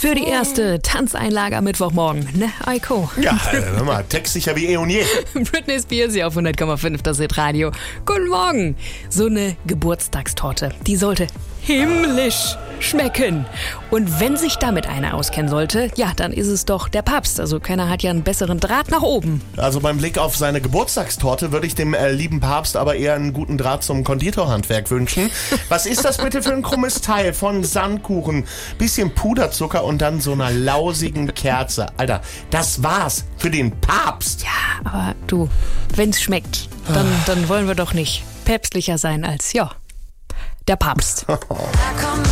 für die erste Tanzeinlage am Mittwochmorgen, ne, Eiko? Ja, hör mal, textsicher wie eh und je. Britney Spears hier auf 100,5 das Hitradio. Guten Morgen. So eine Geburtstagstorte, die sollte himmlisch schmecken. Und wenn sich damit einer auskennen sollte, ja, dann ist es doch der Papst. Also keiner hat ja einen besseren Draht nach oben. Also beim Blick auf seine Geburtstagstorte würde ich dem lieben Papst aber eher einen guten Draht zum Konditorhandwerk wünschen. Was ist das bitte für ein krummes Teil? Von Sandkuchen, bisschen Puderzucker und dann so einer lausigen Kerze. Alter, das war's für den Papst. Ja, aber du, wenn's schmeckt, dann wollen wir doch nicht päpstlicher sein als, ja, der Papst.